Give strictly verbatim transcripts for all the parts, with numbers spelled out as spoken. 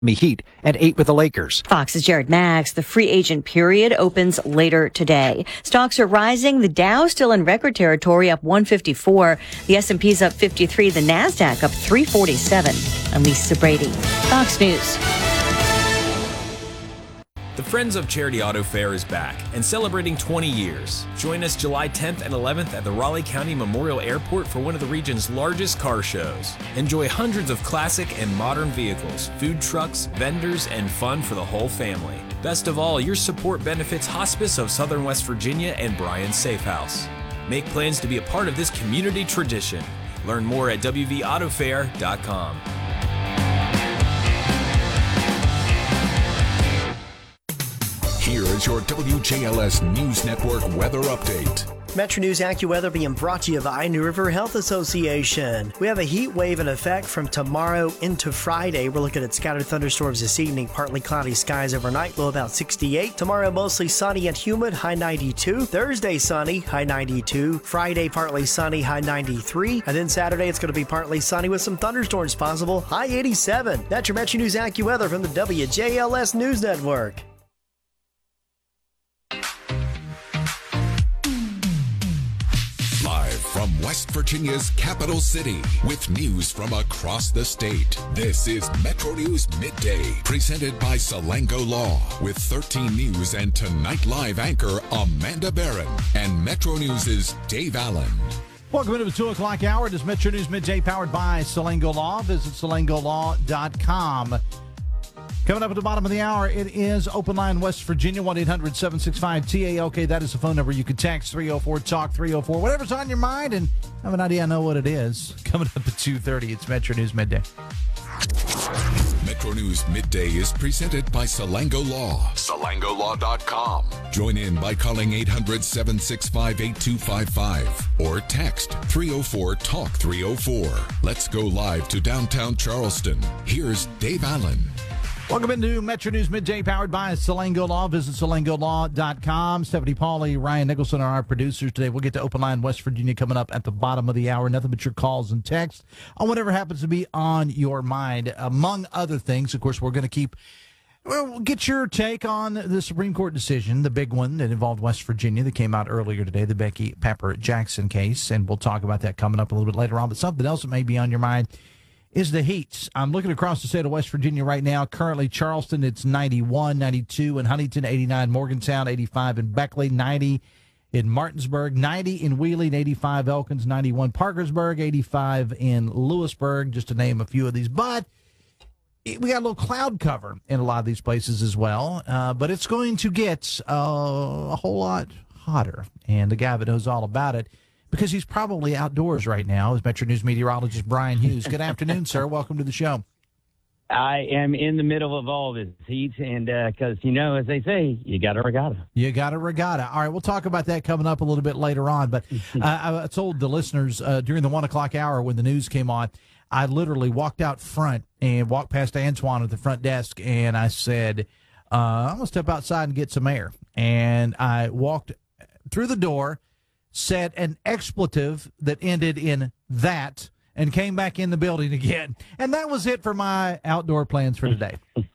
Heat and eight with the Lakers. Fox's Jared Max. The free agent period opens later today. Stocks are rising. The Dow still in record territory, up one fifty-four. The S and P's up fifty-three. The Nasdaq up three forty-seven. I'm Lisa Brady, Fox News. The Friends of Charity Auto Fair is back and celebrating twenty years. Join us July tenth and eleventh at the Raleigh County Memorial Airport for one of the region's largest car shows. Enjoy hundreds of classic and modern vehicles, food trucks, vendors, and fun for the whole family. Best of all, your support benefits Hospice of Southern West Virginia and Bryan Safe House. Make plans to be a part of this community tradition. Learn more at w v auto fair dot com. Here is your W J L S News Network weather update. Metro News AccuWeather being brought to you by New River Health Association. We have a heat wave in effect from tomorrow into Friday. We're looking at scattered thunderstorms this evening, partly cloudy skies overnight, low about sixty-eight. Tomorrow mostly sunny and humid, high ninety-two. Thursday sunny, high ninety-two. Friday partly sunny, high ninety-three. And then Saturday it's going to be partly sunny with some thunderstorms possible, high eighty-seven. That's your Metro News AccuWeather from the W J L S News Network. From West Virginia's capital city, with news from across the state, this is Metro News Midday, presented by Salango Law, with thirteen News and Tonight Live anchor Amanda Barron and Metro News' Dave Allen. Welcome into the two o'clock hour. It is Metro News Midday, powered by Salango Law. Visit salango law dot com. Coming up at the bottom of the hour, it is Open Line West Virginia, one eight hundred seven six five T A L K. That is the phone number. You can text three oh four talk three oh four. Whatever's on your mind, and have an idea, I know what it is. Coming up at two thirty, it's Metro News Midday. Metro News Midday is presented by Salango Law. salango law dot com. Join in by calling eight hundred seven six five eight two five five or text three oh four talk three oh four. Let's go live to downtown Charleston. Here's Dave Allen. Welcome into Metro News Midday, powered by Salango Law. Visit salango law dot com. Stephanie Pauly, Ryan Nicholson are our producers today. We'll get to Open Line West Virginia coming up at the bottom of the hour. Nothing but your calls and texts on whatever happens to be on your mind. Among other things, of course, we're going to keep, well, we'll get your take on the Supreme Court decision, the big one that involved West Virginia that came out earlier today, the Becky Pepper Jackson case, and we'll talk about that coming up a little bit later on. But something else that may be on your mind is the heat. I'm looking across the state of West Virginia right now. Currently, Charleston, it's ninety-one, ninety-two in Huntington, eighty-nine, Morgantown, eighty-five in Beckley, ninety in Martinsburg, ninety in Wheeling, eighty-five Elkins, ninety-one Parkersburg, eighty-five in Lewisburg, just to name a few of these. But we got a little cloud cover in a lot of these places as well. Uh, but it's going to get uh, a whole lot hotter. And the guy that knows all about it, because he's probably outdoors right now, is Metro News meteorologist Brian Hughes. Good afternoon, sir. Welcome to the show. I am in the middle of all this heat, and because, uh, you know, as they say, you got a regatta. You got a regatta. All right, we'll talk about that coming up a little bit later on. But uh, I told the listeners uh, during the one o'clock hour when the news came on, I literally walked out front and walked past Antoine at the front desk, and I said, uh, I'm going to step outside and get some air. And I walked through the door, said an expletive that ended in that, and came back in the building again. And that was it for my outdoor plans for today.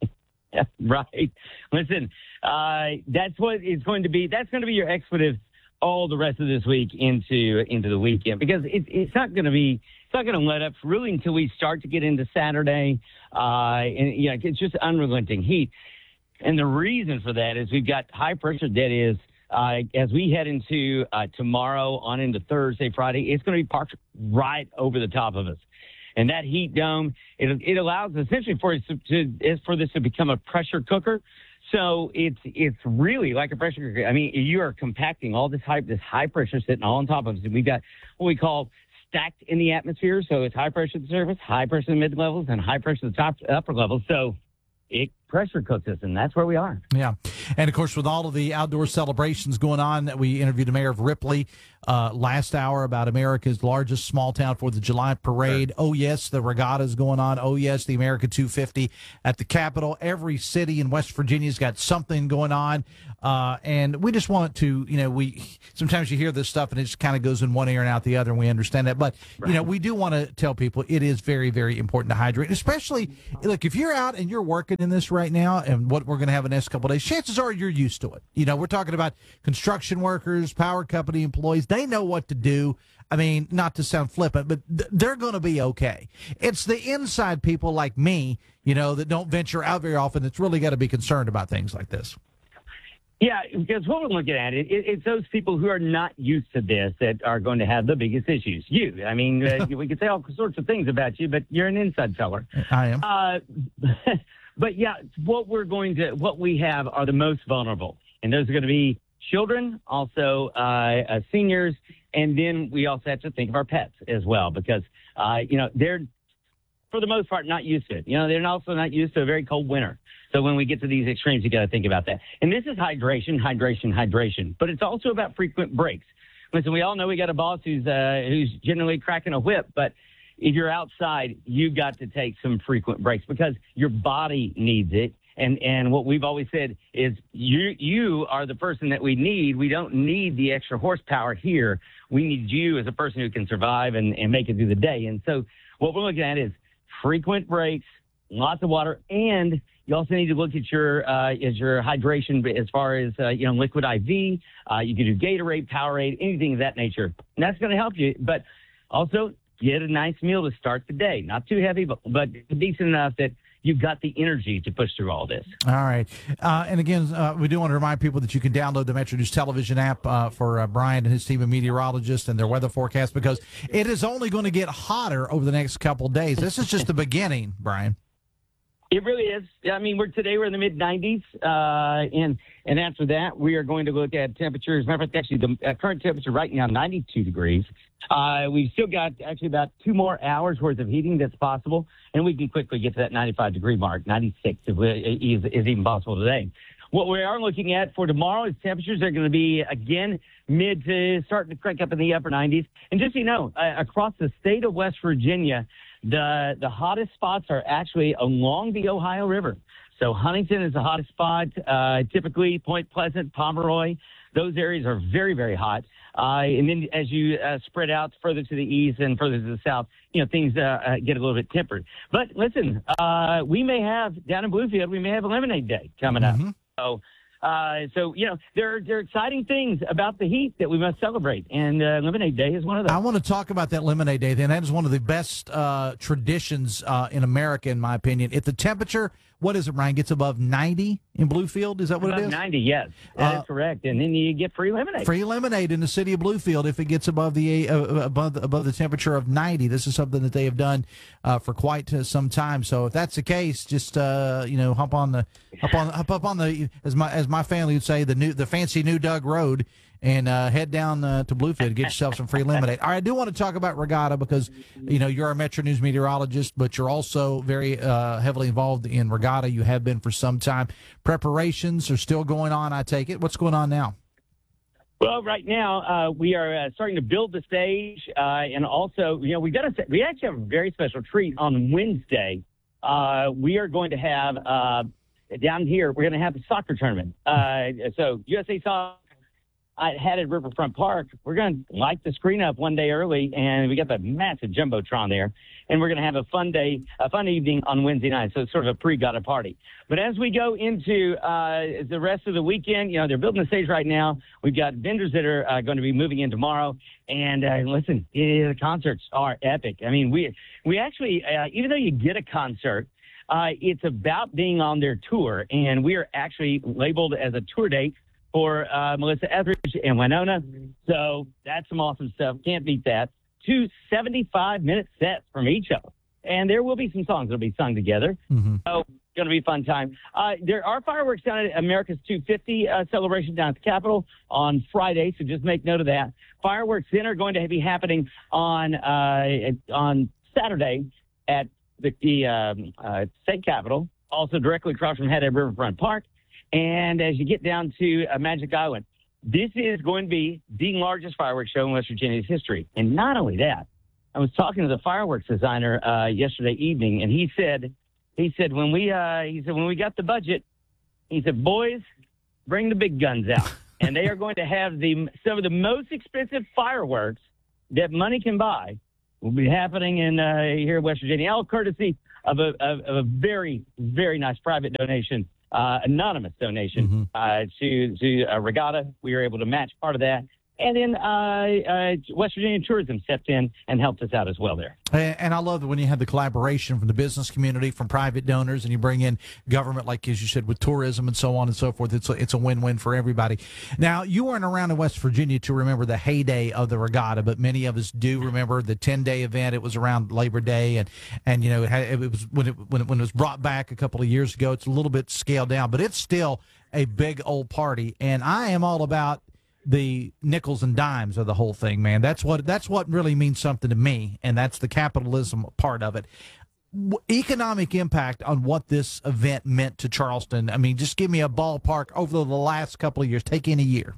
Right. Listen, uh, that's what it's going to be. That's going to be your expletive all the rest of this week into into the weekend, because it, it's not going to be it's not going to let up really until we start to get into Saturday. Uh, and yeah, you know, it's just unrelenting heat. And the reason for that is we've got high pressure that is, Uh, as we head into uh, tomorrow on into Thursday, Friday, it's going to be parked right over the top of us. And that heat dome, it, it allows essentially for, it to, to, for this to become a pressure cooker. So it's it's really like a pressure cooker. I mean, you are compacting all this high, this high pressure sitting all on top of us. And we've got what we call stacked in the atmosphere. So it's high pressure at the surface, high pressure in the mid levels, and high pressure at the top upper levels. So it pressure cooks us, and that's where we are. Yeah. And, of course, with all of the outdoor celebrations going on, that we interviewed the mayor of Ripley uh, last hour about America's largest small town Fourth of July parade. Sure. Oh, yes, the regatta is going on. Oh, yes, the America two fifty at the Capitol. Every city in West Virginia's got something going on. Uh, and we just want to, you know, we sometimes you hear this stuff and it just kind of goes in one ear and out the other, and we understand that. But, right. you know, we do want to tell people it is very, very important to hydrate, especially, look, if you're out and you're working in this right now and what we're going to have in the next couple of days, chances are you're used to it. You know, we're talking about construction workers, power company employees. They know what to do. I mean, not to sound flippant, but th- they're going to be okay. It's the inside people like me, you know, that don't venture out very often that's really got to be concerned about things like this. Yeah, because what we're looking at, it, it, it's those people who are not used to this that are going to have the biggest issues. You, I mean, uh, we could say all sorts of things about you, but you're an inside feller. I am. Uh, but yeah, what we're going to, what we have are the most vulnerable, and those are going to be children, also uh, uh, seniors, and then we also have to think of our pets as well, because uh, you know they're for the most part not used to it. You know, they're also not used to a very cold winter. So when we get to these extremes, you got to think about that. And this is hydration, hydration, hydration. But it's also about frequent breaks. Listen, we all know we got a boss who's uh, who's generally cracking a whip, but if you're outside, you've got to take some frequent breaks because your body needs it. And and what we've always said is you you are the person that we need. We don't need the extra horsepower here. We need you as a person who can survive and, and make it through the day. And so what we're looking at is frequent breaks, lots of water, and you also need to look at your uh, as your hydration as far as, uh, you know, liquid I V. Uh, you can do Gatorade, Powerade, anything of that nature. And that's going to help you. But also get a nice meal to start the day. Not too heavy, but, but decent enough that you've got the energy to push through all this. All right. Uh, and again, uh, we do want to remind people that you can download the Metro News television app uh, for uh, Brian and his team of meteorologists and their weather forecast, because it is only going to get hotter over the next couple of days. This is just the beginning, Brian. It really is. I mean, we're today we're in the mid nineties, uh, and and after that we are going to look at temperatures. Matter of fact, actually, the uh, current temperature right now ninety-two degrees. Uh, we've still got actually about two more hours worth of heating that's possible, and we can quickly get to that ninety-five degree mark. ninety-six is, is, is even possible today. What we are looking at for tomorrow is temperatures are going to be, again, mid to starting to crank up in the upper nineties. And just so you know, uh, across the state of West Virginia, the the hottest spots are actually along the Ohio River. So Huntington is the hottest spot. Uh, typically, Point Pleasant, Pomeroy, those areas are very, very hot. Uh, and then as you uh, spread out further to the east and further to the south, you know, things uh, uh, get a little bit tempered. But listen, uh, we may have, down in Bluefield, we may have a Lemonade Day coming Mm-hmm. up. So, uh, so you know, there, there are exciting things about the heat that we must celebrate, and uh, Lemonade Day is one of them. I want to talk about that Lemonade Day. Then that is one of the best uh, traditions uh, in America, in my opinion. If the temperature, what is it, Ryan, gets above ninety in Bluefield, is that what above it is? ninety, yes, that uh, is correct, and then you get free lemonade. Free lemonade in the city of Bluefield if it gets above the uh, above the, above the temperature of ninety. This is something that they have done uh, for quite uh, some time. So if that's the case, just uh, you know, hop on the hop on hop up on the as my as my family would say, the new the fancy New Doug Road, and uh, head down uh, to Bluefield, get yourself some free lemonade. All right, I do want to talk about regatta because, you know, you're a Metro News meteorologist, but you're also very uh, heavily involved in regatta. You have been for some time. Preparations are still going on, I take it. What's going on now? Well, right now uh, we are uh, starting to build the stage, uh, and also, you know, we got a, we actually have a very special treat on Wednesday. Uh, we are going to have uh, down here. We're going to have the soccer tournament. Uh, so U S A Soccer. I had at Riverfront Park. We're going to light the screen up one day early, and we got the massive Jumbotron there, and we're going to have a fun day, a fun evening on Wednesday night, so it's sort of a pre-gala party. But as we go into uh, the rest of the weekend, you know, they're building the stage right now. We've got vendors that are uh, going to be moving in tomorrow, and uh, listen, the concerts are epic. I mean, we we actually, uh, even though you get a concert, uh, it's about being on their tour, and we are actually labeled as a tour date for uh, Melissa Etheridge and Winona. So that's some awesome stuff. Can't beat that. Two seventy-five minute sets from each of them. And there will be some songs that will be sung together. Mm-hmm. So it's going to be a fun time. Uh, there are fireworks down at America's two fifty uh, celebration down at the Capitol on Friday, so just make note of that. Fireworks then are going to be happening on uh, on Saturday at the, the um, uh, state Capitol, also directly across from Head at Riverfront Park. And as you get down to uh, Magic Island, this is going to be the largest fireworks show in West Virginia's history. And not only that, I was talking to the fireworks designer uh, yesterday evening, and he said, he said when we uh, he said when we got the budget, he said, boys, bring the big guns out, and they are going to have the some of the most expensive fireworks that money can buy will be happening in uh, here in West Virginia, all courtesy of a of, of a very very nice private donation, uh, anonymous donation mm-hmm. uh, to to uh, Regatta. We were able to match part of that. And then uh, uh, West Virginia Tourism stepped in and helped us out as well there. And I love that when you have the collaboration from the business community, from private donors, and you bring in government, like as you said, with tourism and so on and so forth. It's a, it's a win-win for everybody. Now, you weren't around in West Virginia to remember the heyday of the regatta, but many of us do remember the ten-day event. It was around Labor Day, and and you know it, had, it was when it when it, when it was brought back a couple of years ago. It's a little bit scaled down, but it's still a big old party, and I am all about the nickels and dimes of the whole thing, man. That's what that's what really means something to me, and that's the capitalism part of it. W- economic impact on what this event meant to Charleston. I mean, just give me a ballpark over the last couple of years. Take in a year.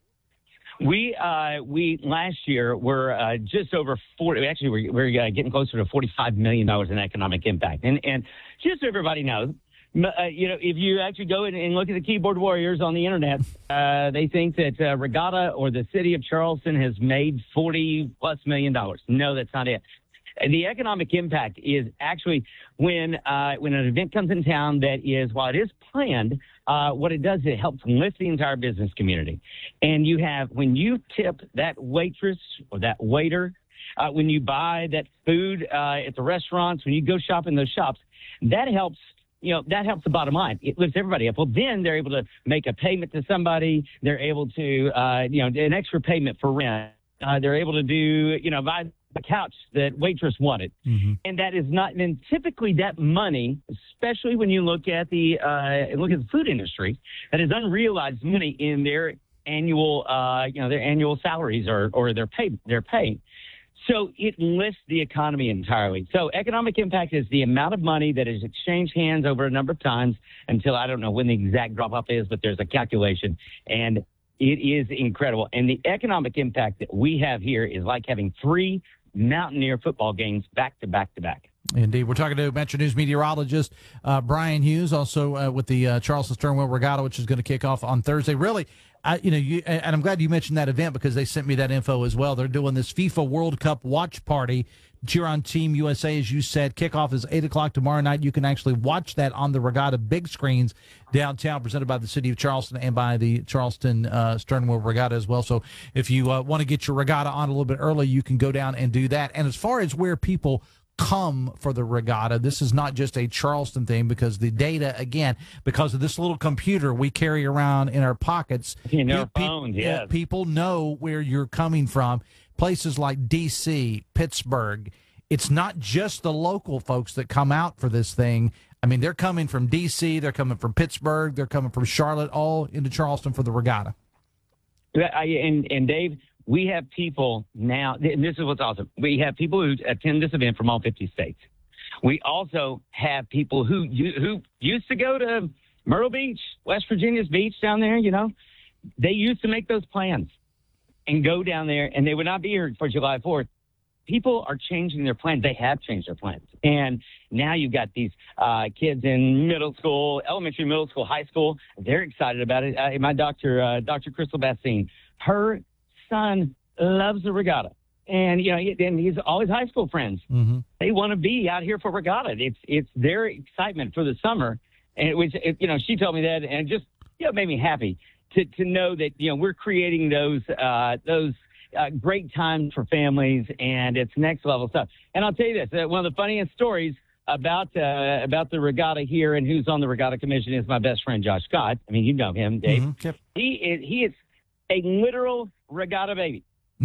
We uh, we last year were uh, just over forty. Actually, we're, we're uh, getting closer to forty-five million dollars in economic impact, and and just so everybody knows. Uh, you know, if you actually go in and look at the keyboard warriors on the internet, uh, they think that uh, Regatta or the city of Charleston has made forty plus million dollars. No, that's not it. The economic impact is actually when uh, when an event comes in town that is, while it is planned, uh, what it does is it helps lift the entire business community. And you have, when you tip that waitress or that waiter, uh, when you buy that food uh, at the restaurants, when you go shop in those shops, that helps. You know, that helps the bottom line. It lifts everybody up. Well, then they're able to make a payment to somebody. They're able to, uh, you know, an extra payment for rent. Uh, they're able to do, you know, buy the couch that waitress wanted. Mm-hmm. And that is not, and typically that money, especially when you look at the, uh, look at the food industry, that is unrealized money in their annual, uh, you know, their annual salaries or, or their pay, their pay. So it lifts the economy entirely. So economic impact is the amount of money that is exchanged hands over a number of times until I don't know when the exact drop-off is, but there's a calculation. And it is incredible. And the economic impact that we have here is like having three Mountaineer football games back to back to back. Indeed. We're talking to Metro News meteorologist uh, Brian Hughes, also uh, with the uh, Charleston Sternwell Regatta, which is going to kick off on Thursday. Really, I, you know, you, and I'm glad you mentioned that event because they sent me that info as well. They're doing this FIFA World Cup watch party. Cheer on Team U S A, as you said. Kickoff is eight o'clock tomorrow night. You can actually watch that on the Regatta big screens downtown, presented by the city of Charleston and by the Charleston uh, Sternwell Regatta as well. So if you uh, want to get your regatta on a little bit early, you can go down and do that. And as far as where people come for the regatta, this is not just a Charleston thing, because the data, again, because of this little computer we carry around in our pockets, in our phones, pe- yes. people know where you're coming from. Places like D C, Pittsburgh, it's not just the local folks that come out for this thing. I mean, they're coming from D C, they're coming from Pittsburgh, they're coming from Charlotte, all into Charleston for the regatta. I, and, and Dave, we have people now, and this is what's awesome. We have people who attend this event from all fifty states. We also have people who who used to go to Myrtle Beach, West Virginia's beach down there, you know. They used to make those plans and go down there, and they would not be here for July fourth. People are changing their plans. They have changed their plans. And now you've got these uh, kids in middle school, elementary, middle school, high school. They're excited about it. Uh, my doctor, uh, Doctor Crystal Bassine, her son loves the regatta. And, you know, and he's all his high school friends. Mm-hmm. They want to be out here for regatta. It's it's their excitement for the summer. And it was, it, you know, she told me that, and it just, you know, made me happy to, to know that, you know, we're creating those uh, those uh, great times for families, and it's next level stuff. And I'll tell you this, uh, one of the funniest stories about uh, about the regatta here and who's on the regatta commission is my best friend, Josh Scott. I mean, you know him, Dave. Mm-hmm. Yep. He is he is a literal regatta baby.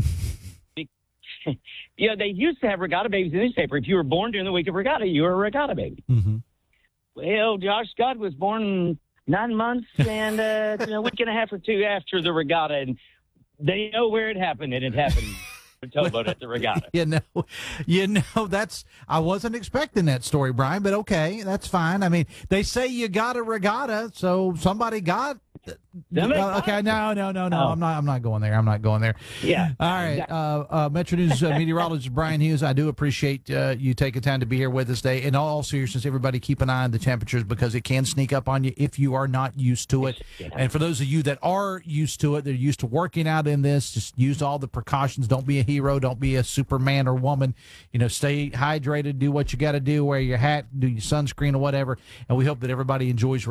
You know, they used to have regatta babies in the newspaper. If you were born during the week of regatta, you were a regatta baby. Mm-hmm. Well, Josh Scott was born nine months and uh, you know, a week and a half or two after the regatta, and they know where it happened, and it happened in towboat at the regatta. You know, you know, that's, I wasn't expecting that story, Brian, but okay, that's fine. I mean, they say you got a regatta, so somebody got Somebody Uh, okay, talk. no, no, no, no. Oh. I'm not. I'm not going there. I'm not going there. Yeah. All right. Uh, uh, Metro News uh, meteorologist Brian Hughes. I do appreciate uh, you taking time to be here with us today. In all seriousness, everybody keep an eye on the temperatures because it can sneak up on you if you are not used to it. And for those of you that are used to it, they're used to working out in this. Just use all the precautions. Don't be a hero. Don't be a Superman or woman. You know, stay hydrated. Do what you got to do. Wear your hat. Do your sunscreen or whatever. And we hope that everybody enjoys